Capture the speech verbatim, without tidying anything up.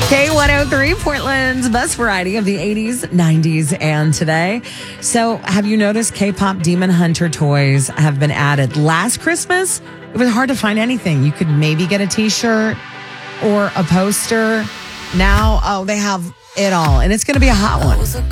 K one oh three, Portland's best variety of the eighties, nineties, and today. So, have you noticed K-pop Demon Hunter toys have been added? Last Christmas, it was hard to find anything. You could maybe get a t-shirt or a poster. Now, oh, they have it all, and it's going to be a hot one.